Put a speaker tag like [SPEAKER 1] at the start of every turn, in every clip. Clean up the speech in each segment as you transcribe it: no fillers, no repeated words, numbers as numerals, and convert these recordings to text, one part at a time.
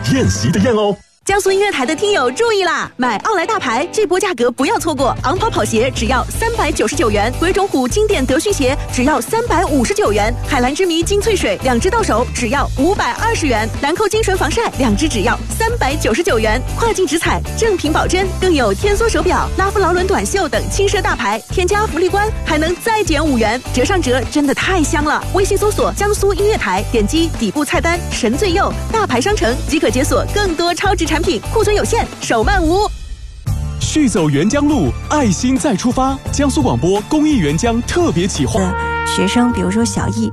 [SPEAKER 1] 宴席的宴哦。
[SPEAKER 2] 江苏音乐台的听友注意啦！买奥莱大牌这波价格不要错过，昂跑跑鞋只要399元，鬼冢虎经典德训鞋只要359元，海蓝之谜精粹水2支到手只要520元，兰蔻精纯防晒2支只要399元，跨境直采正品保真，更有天梭手表、拉夫劳伦短袖等轻奢大牌，添加福利关还能再减5元，折上折真的太香了！微信搜索江苏音乐台，点击底部菜单神最右大牌商城即可解锁更多超值产品，库存有限，手慢无。
[SPEAKER 1] 续走沅江路，爱心再出发。江苏广播公益沅江特别企划。
[SPEAKER 3] 学生，比如说小易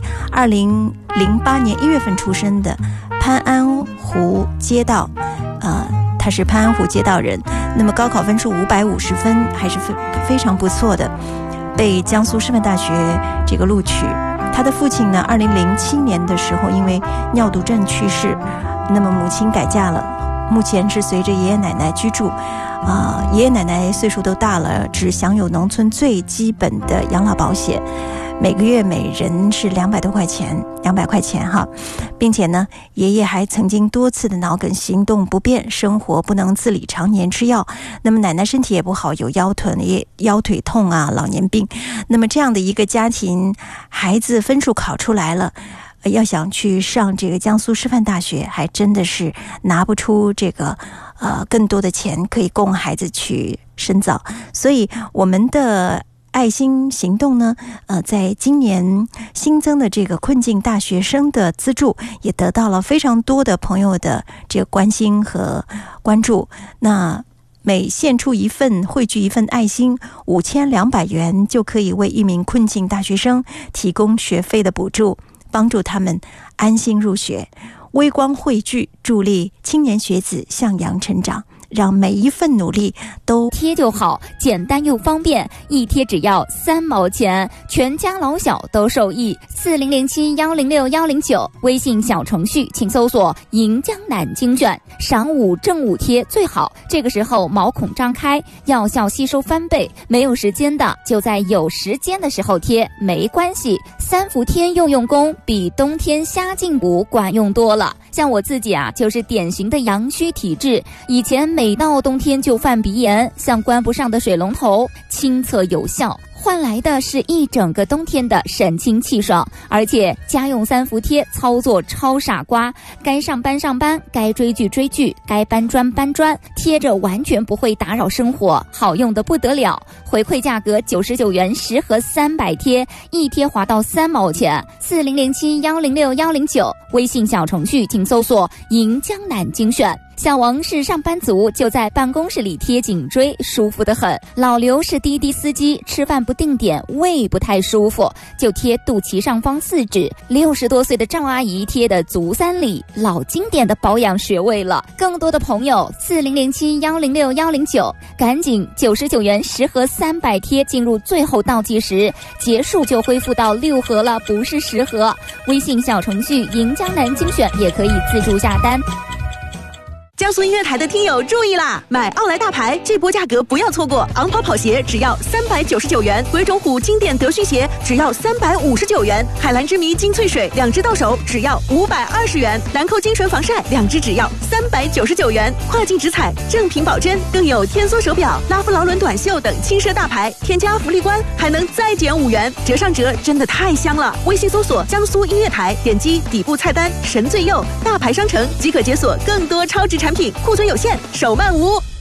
[SPEAKER 3] ，2008年1月份出生的，潘安湖街道，他是潘安湖街道人。那么高考分数550分，还是非常不错的，被江苏师范大学这个录取。他的父亲呢，2007年的时候因为尿毒症去世，那么母亲改嫁了。目前是随着爷爷奶奶居住，爷爷奶奶岁数都大了，只享有农村最基本的养老保险，每个月每人是200多块钱，200块钱哈，并且呢，爷爷还曾经多次的脑梗，行动不便，生活不能自理，常年吃药。那么奶奶身体也不好，有腰腿痛啊，老年病。那么这样的一个家庭，孩子分数考出来了。要想去上这个江苏师范大学，还真的是拿不出这个更多的钱可以供孩子去深造。所以我们的爱心行动呢，在今年新增的这个困境大学生的资助，也得到了非常多的朋友的这个关心和关注。那每献出一份，汇聚一份爱心，5200元就可以为一名困境大学生提供学费的补助，帮助他们安心入学，微光汇聚，助力青年学子向阳成长，让每一份努力都
[SPEAKER 4] 贴就好，简单又方便，一贴只要3毛钱，全家老小都受益。4007106109微信小程序，请搜索迎江南精选，晌午正午贴最好，这个时候毛孔张开，药效吸收翻倍。没有时间的就在有时间的时候贴，没关系，3伏贴用功比冬天瞎进补管用多了。像我自己就是典型的阳虚体质，以前每到冬天就犯鼻炎，像关不上的水龙头，亲测有效，换来的是一整个冬天的神清气爽。而且家用3伏贴操作超傻瓜，该上班上班，该追剧追剧，该搬砖搬砖，贴着完全不会打扰生活，好用的不得了。回馈价格99元10盒300贴，一贴划到3毛钱。4007106109微信小程序，请搜索迎江南精选。小王是上班族，就在办公室里贴颈椎，舒服得很。老刘是滴滴司机，吃饭不定点，胃不太舒服，就贴肚脐上方4指。60多岁的赵阿姨贴的足三里，老经典的保养穴位了。更多的朋友4007106109赶紧99元10盒300贴，进入最后倒计时，结束就恢复到6盒了，不是10盒。微信小程序迎江南精选也可以自助下单。
[SPEAKER 2] 江苏音乐台的听友注意啦！买奥莱大牌这波价格不要错过，昂跑跑鞋只要399元，鬼冢虎经典德训鞋只要359元，海蓝之谜精粹水2支到手只要520元，兰蔻精纯防晒2支只要399元，跨境直采正品保真，更有天梭手表、拉夫劳伦短袖等轻奢大牌，添加福利关还能再减5元，折上折真的太香了！微信搜索江苏音乐台，点击底部菜单神最右大牌商城即可解锁更多超值产品，库存有限，手慢无。